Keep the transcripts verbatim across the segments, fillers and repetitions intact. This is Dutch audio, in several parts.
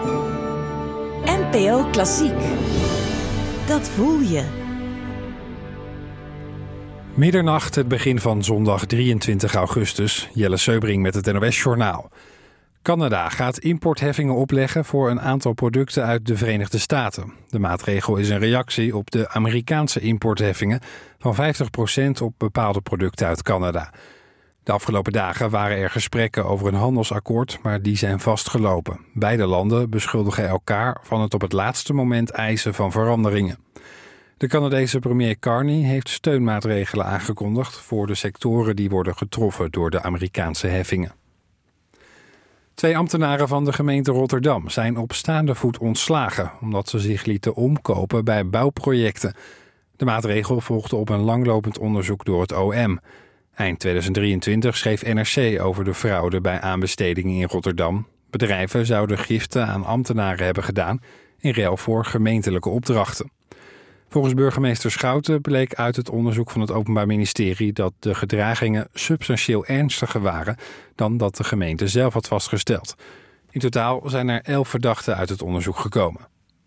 N P O Klassiek. Dat voel je. Middernacht, het begin van zondag drieëntwintig augustus. Jelle Seubring met het N O S-journaal. Canada gaat importheffingen opleggen voor een aantal producten uit de Verenigde Staten. De maatregel is een reactie op de Amerikaanse importheffingen van vijftig procent op bepaalde producten uit Canada. De afgelopen dagen waren er gesprekken over een handelsakkoord, maar die zijn vastgelopen. Beide landen beschuldigen elkaar van het op het laatste moment eisen van veranderingen. De Canadese premier Carney heeft steunmaatregelen aangekondigd voor de sectoren die worden getroffen door de Amerikaanse heffingen. Twee ambtenaren van de gemeente Rotterdam zijn op staande voet ontslagen omdat ze zich lieten omkopen bij bouwprojecten. De maatregel volgde op een langlopend onderzoek door het O M. Eind tweeduizend drieëntwintig schreef N R C over de fraude bij aanbestedingen in Rotterdam. Bedrijven zouden giften aan ambtenaren hebben gedaan in ruil voor gemeentelijke opdrachten. Volgens burgemeester Schouten bleek uit het onderzoek van het Openbaar Ministerie dat de gedragingen substantieel ernstiger waren dan dat de gemeente zelf had vastgesteld. In totaal zijn er elf verdachten uit het onderzoek gekomen.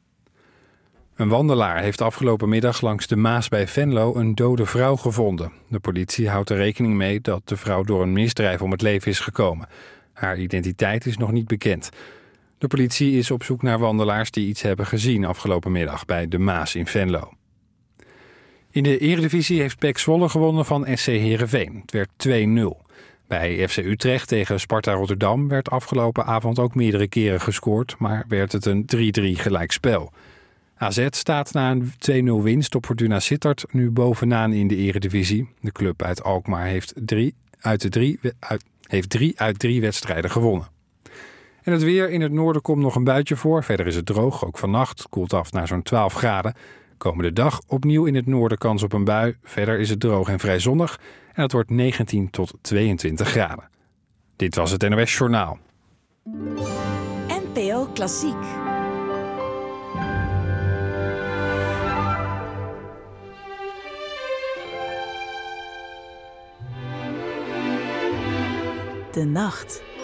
Een wandelaar heeft afgelopen middag langs de Maas bij Venlo een dode vrouw gevonden. De politie houdt er rekening mee dat de vrouw door een misdrijf om het leven is gekomen. Haar identiteit is nog niet bekend. De politie is op zoek naar wandelaars die iets hebben gezien afgelopen middag bij de Maas in Venlo. In de Eredivisie heeft P E C Zwolle gewonnen van S C Heerenveen. Het werd twee nul. Bij F C Utrecht tegen Sparta Rotterdam werd afgelopen avond ook meerdere keren gescoord, maar werd het een drie drie gelijkspel. A Z staat na een twee nul winst op Fortuna Sittard nu bovenaan in de Eredivisie. De club uit Alkmaar heeft drie uit, de drie, uit, heeft drie uit drie wedstrijden gewonnen. En het weer: in het noorden komt nog een buitje voor. Verder is het droog, ook vannacht. Het koelt af naar zo'n twaalf graden. Komende dag opnieuw in het noorden kans op een bui. Verder is het droog en vrij zonnig. En het wordt negentien tot tweeëntwintig graden. Dit was het N O S-journaal. N P O Klassiek. De nacht.